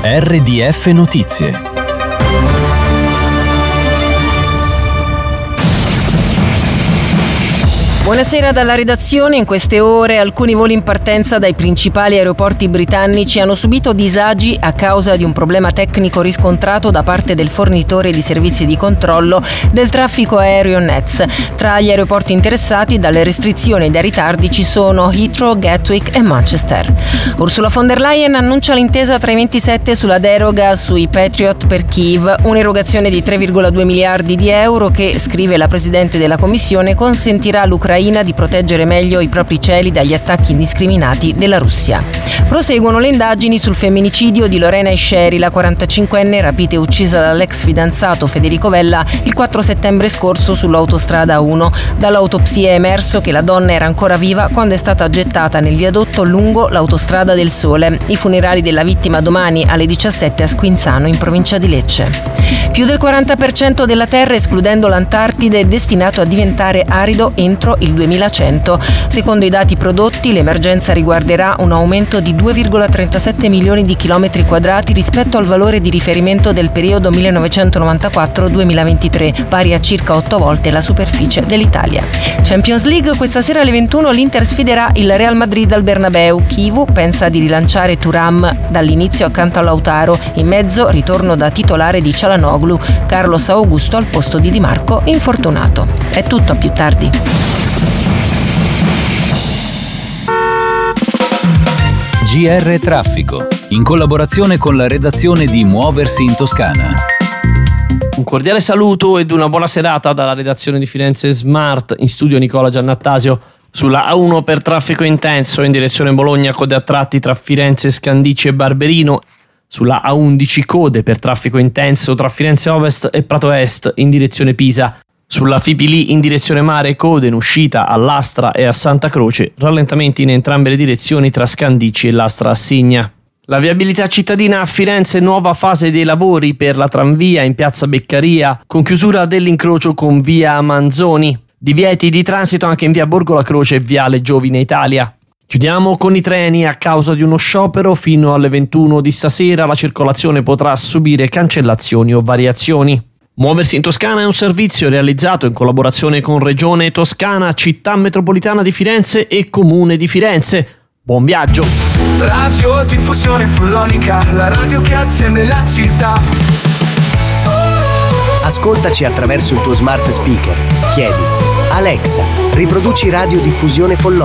RDF Notizie. Buonasera dalla redazione. In queste ore alcuni voli in partenza dai principali aeroporti britannici hanno subito disagi a causa di un problema tecnico riscontrato da parte del fornitore di servizi di controllo del traffico aereo Nets. Tra gli aeroporti interessati dalle restrizioni e dai ritardi ci sono Heathrow, Gatwick e Manchester. Ursula von der Leyen annuncia l'intesa tra i 27 sulla deroga sui Patriot per Kiev, un'erogazione di 3,2 miliardi di euro che, scrive la Presidente della Commissione, consentirà all'Ucraina di proteggere meglio i propri cieli dagli attacchi indiscriminati della Russia. Proseguono le indagini sul femminicidio di Lorena Esceri, la 45enne rapita e uccisa dall'ex fidanzato Federico Vella il 4 settembre scorso sull'autostrada 1. Dall'autopsia è emerso che la donna era ancora viva quando è stata gettata nel viadotto lungo l'autostrada del Sole. I funerali della vittima domani alle 17 a Squinzano, in provincia di Lecce. Più del 40% della Terra, escludendo l'Antartide, è destinato a diventare arido entro il 2100. Secondo i dati prodotti, l'emergenza riguarderà un aumento di 2,37 milioni di chilometri quadrati rispetto al valore di riferimento del periodo 1994-2023, pari a circa 8 volte la superficie dell'Italia. Champions League, questa sera alle 21 l'Inter sfiderà il Real Madrid al Bernabeu. Chivu pensa di rilanciare Thuram dall'inizio accanto a Lautaro. In mezzo, ritorno da titolare di Çalhanoğlu. Carlos Augusto al posto di Di Marco, infortunato. È tutto, a più tardi. GR Traffico, in collaborazione con la redazione di Muoversi in Toscana. Un cordiale saluto ed una buona serata dalla redazione di Firenze Smart. In studio Nicola Giannattasio. Sulla A1 per traffico intenso in direzione Bologna, code a tratti tra Firenze, Scandicci e Barberino. Sulla A11 code per traffico intenso tra Firenze Ovest e Prato Est in direzione Pisa. Sulla Fipili in direzione mare, code in uscita a Lastra e a Santa Croce, rallentamenti in entrambe le direzioni tra Scandicci e Lastra Assigna. La viabilità cittadina a Firenze, nuova fase dei lavori per la tranvia in piazza Beccaria, con chiusura dell'incrocio con via Manzoni. Divieti di transito anche in via Borgo la Croce e viale Giovine Italia. Chiudiamo con i treni. A causa di uno sciopero fino alle 21 di stasera la circolazione potrà subire cancellazioni o variazioni. Muoversi in Toscana è un servizio realizzato in collaborazione con Regione Toscana, Città Metropolitana di Firenze e Comune di Firenze. Buon viaggio! Radio diffusione follonica, la radio che accende la città. Ascoltaci attraverso il tuo smart speaker. Chiedi: Alexa, riproduci Radio Diffusione Follonica.